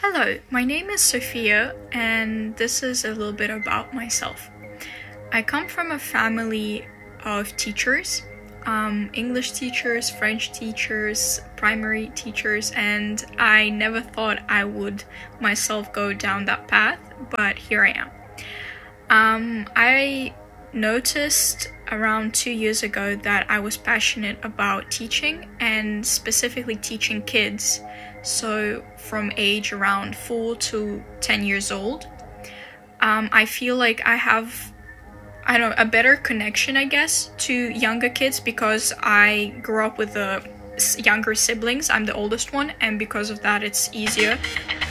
Hello, my name is Sophia, and this is a little bit about myself. I come from a family of teachers, English teachers, French teachers, primary teachers, and I never thought I would myself go down that path, but here I am. I noticed around 2 years ago that I was passionate about teaching and specifically teaching kids, so from age around 4 to 10 years old. I feel like I have, I don't know, a better connection, I guess, to younger kids because I grew up with the younger siblings. I'm the oldest one, and because of that, it's easier